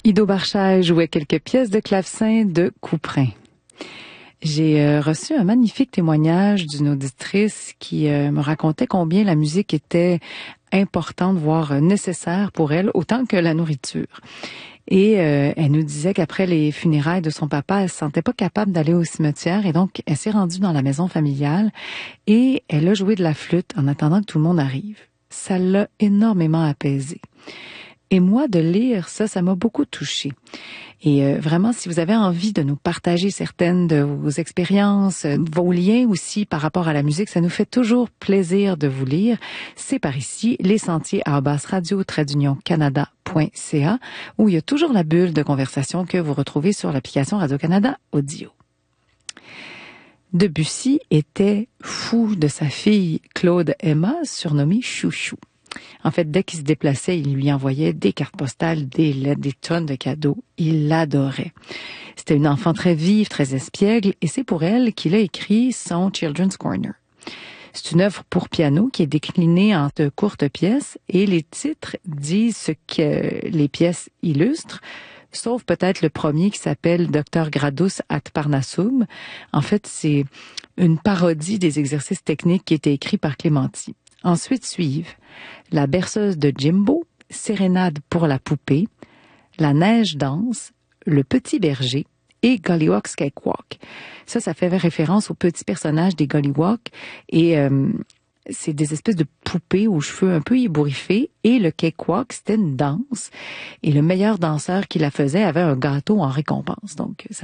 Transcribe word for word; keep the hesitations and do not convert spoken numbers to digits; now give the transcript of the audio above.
Ido Barchaï jouait quelques pièces de clavecin de Couperin. J'ai euh, reçu un magnifique témoignage d'une auditrice qui euh, me racontait combien la musique était importante, voire nécessaire pour elle, autant que la nourriture. Et euh, elle nous disait qu'après les funérailles de son papa, elle se sentait pas capable d'aller au cimetière et donc elle s'est rendue dans la maison familiale et elle a joué de la flûte en attendant que tout le monde arrive. Ça l'a énormément apaisée. Et moi, de lire ça, ça m'a beaucoup touchée. Et euh, vraiment, si vous avez envie de nous partager certaines de vos expériences, euh, vos liens aussi par rapport à la musique, ça nous fait toujours plaisir de vous lire. C'est par ici, lesentiers arobase radio tiret d'union canada point c a, où il y a toujours la bulle de conversation que vous retrouvez sur l'application Radio-Canada Audio. Debussy était fou de sa fille Claude Emma, surnommée Chouchou. En fait, dès qu'il se déplaçait, il lui envoyait des cartes postales, des lettres, des tonnes de cadeaux. Il l'adorait. C'était une enfant très vive, très espiègle, et c'est pour elle qu'il a écrit son Children's Corner. C'est une œuvre pour piano qui est déclinée en de courtes pièces, et les titres disent ce que les pièces illustrent, sauf peut-être le premier qui s'appelle Docteur Gradus at Parnassum. En fait, c'est une parodie des exercices techniques qui étaient écrits par Clémenti. Ensuite suivent La berceuse de Jimbo, Sérénade pour la poupée, La neige danse, Le petit berger et Golliwogg's Cakewalk. Ça, ça fait référence aux petits personnages des Golliwogs et euh, c'est des espèces de poupées aux cheveux un peu ébouriffés et le Cakewalk, c'était une danse et le meilleur danseur qui la faisait avait un gâteau en récompense. Donc, ça